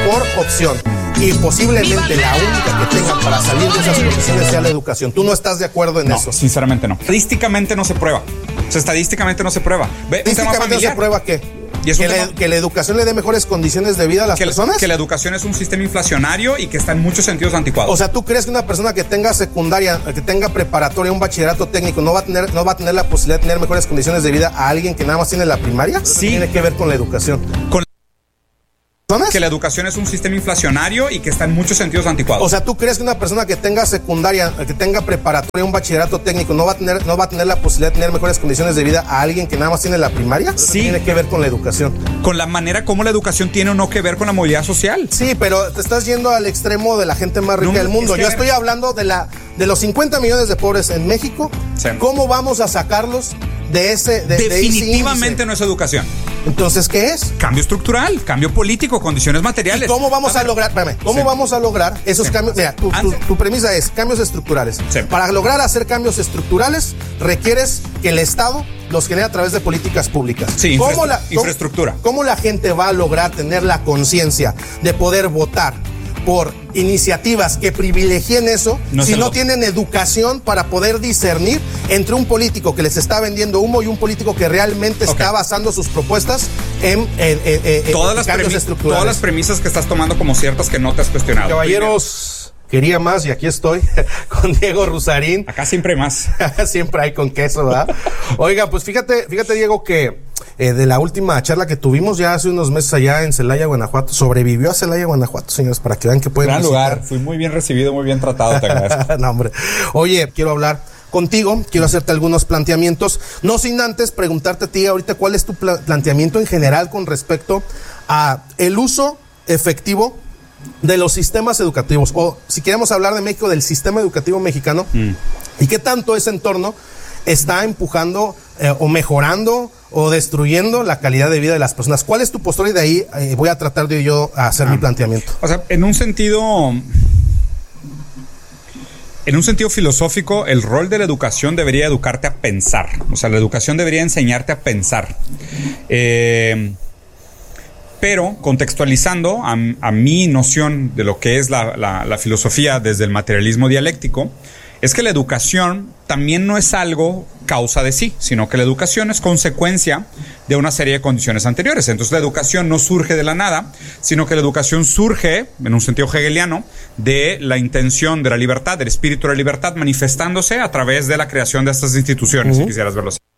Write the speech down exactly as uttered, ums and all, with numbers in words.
por opción. Y posiblemente la única que tengan para salir de esas condiciones sea la educación. ¿Tú no estás de acuerdo en no, eso? Sinceramente no. Estadísticamente no se prueba. O sea, estadísticamente no se prueba. Ve, ¿Estadísticamente no se prueba qué? Y es ¿Que, tema, la, ¿Que la educación le dé mejores condiciones de vida a las que personas? Que la educación es un sistema inflacionario y que está en muchos sentidos anticuado. O sea, ¿tú crees que una persona que tenga secundaria, que tenga preparatoria, un bachillerato técnico, no va a tener, no va a tener la posibilidad de tener mejores condiciones de vida a alguien que nada más tiene la primaria? Sí. Tiene que ver con la educación. Con ¿Personas? Que la educación es un sistema inflacionario y que está en muchos sentidos anticuado. O sea, ¿tú crees que una persona que tenga secundaria, que tenga preparatoria, un bachillerato técnico, no va a tener, no va a tener la posibilidad de tener mejores condiciones de vida a alguien que nada más tiene la primaria? Sí. Tiene que ver con la educación. Con la manera como la educación tiene o no que ver con la movilidad social. Sí, pero te estás yendo al extremo de la gente más rica No, del mundo. es que Yo estoy hablando de la de los cincuenta millones de pobres en México. Sí. ¿Cómo vamos a sacarlos de ese de, Definitivamente de ese no es educación. Entonces, ¿qué es? Cambio estructural, cambio político, condiciones materiales. ¿Y cómo vamos a, a lograr, espérame, cómo sí. vamos a lograr esos sí. cambios? Mira, tu, tu, tu premisa es cambios estructurales. Sí. Para lograr hacer cambios estructurales, requieres que el Estado los genere a través de políticas públicas. Sí, ¿Cómo infra la, cómo, infraestructura. ¿Cómo la gente va a lograr tener la conciencia de poder votar por iniciativas que privilegien eso no si no lo... tienen educación para poder discernir entre un político que les está vendiendo humo y un político que realmente okay. está basando sus propuestas en, en, en, en, todas en las cambios premi- estructurales? Todas las premisas que estás tomando como ciertas que no te has cuestionado. Caballeros, quería más y aquí estoy con Diego Rusarín. Acá siempre hay más. Siempre hay con queso, ¿verdad? Oiga, pues fíjate, fíjate Diego que eh, de la última charla que tuvimos ya hace unos meses allá en Celaya, Guanajuato, sobrevivió a Celaya, Guanajuato, señores, para que vean que pueden Gran visitar. lugar, fui muy bien recibido, muy bien tratado, te agradezco. No, hombre. Oye, quiero hablar contigo, quiero hacerte algunos planteamientos, no sin antes preguntarte a ti ahorita cuál es tu pla- planteamiento en general con respecto a el uso efectivo de los sistemas educativos, o si queremos hablar de México, del sistema educativo mexicano, mm. y qué tanto ese entorno está empujando eh, o mejorando o destruyendo la calidad de vida de las personas. ¿Cuál es tu postura? Y de ahí eh, voy a tratar de yo hacer ah. mi planteamiento. O sea, en un sentido... En un sentido filosófico, el rol de la educación debería educarte a pensar. O sea, la educación debería enseñarte a pensar. Eh... Pero contextualizando a, a mi noción de lo que es la, la, la filosofía desde el materialismo dialéctico, es que la educación también no es algo causa de sí, sino que la educación es consecuencia de una serie de condiciones anteriores. Entonces la educación no surge de la nada, sino que la educación surge, en un sentido hegeliano, de la intención de la libertad, del espíritu de la libertad, manifestándose a través de la creación de estas instituciones, uh-huh. si quisieras verlo así.